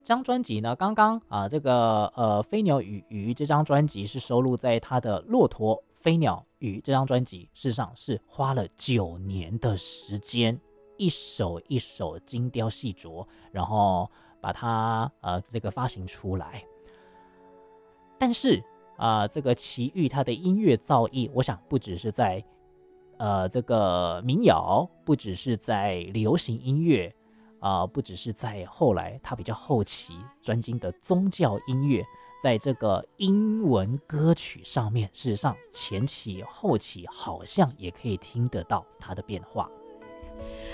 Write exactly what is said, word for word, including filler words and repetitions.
这张专辑呢，刚刚啊，这个呃《飞鸟与鱼》这张专辑是收录在他的《骆驼飞鸟鱼》这张专辑，事实上是花了九年的时间，一首一首精雕细琢，然后把它呃这个发行出来。但是啊、呃，这个齐豫他的音乐造诣，我想不只是在呃这个民谣，不只是在流行音乐。啊、呃，不只是在后来他比较后期专精的宗教音乐，在这个英文歌曲上面，事实上前期后期好像也可以听得到他的变化。